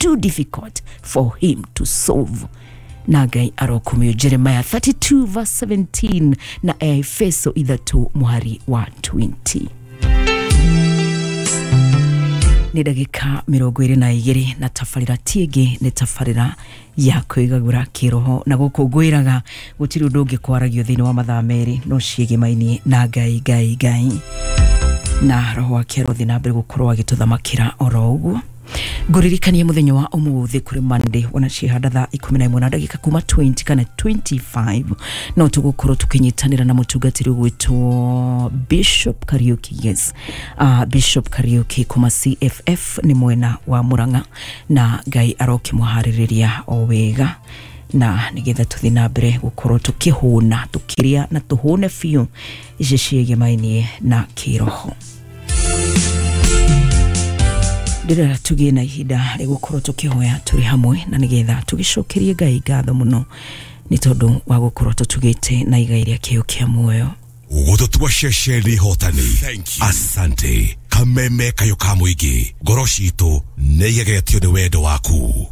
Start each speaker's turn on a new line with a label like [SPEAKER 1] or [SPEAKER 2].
[SPEAKER 1] too difficult for him to solve. Na Ngai arokumio. Jeremiah 32 verse 17 na Efeso 3 muhari wa 20. Ni ndagika 22 na tafarira tiege ni tafarira ya kwigagura kiroho na gukungwiraga gutiri undu ungi kwaragio thini wa mathaa meri no ciege maini na Ngai na roho wake rothi na mbere gukorwo agituthamakira oro uguo. Nguririkanie muthenya wa umuthi kuri Monday wana cihanda thaa 11 na ndagika kuma 20 kana 25 no tugukorwo tukinyitanira na mutungatiri gwitwo Bishop Kariuki. Yes, Bishop Kariuki kuma CFF ni mwena wa Murang'a na Ngai aroki muhaririria o wega na nigetha tuthi na mbere gukorwo tukihuna tukiria na tuhune fiu ici ciege maini na kiroho. Ndira tugie na ihinda rigukorwo tukihoya turi hamwe na nigetha tugicokerie Ngai ngatho muno ni tondu wa gukorwo tutugite na igai ria kiyo kia muoyo.
[SPEAKER 2] Ugototua shesheni hotani. Asante. Kameme kayo kamuigi. Goroshitu neyegetio ni wedo waku.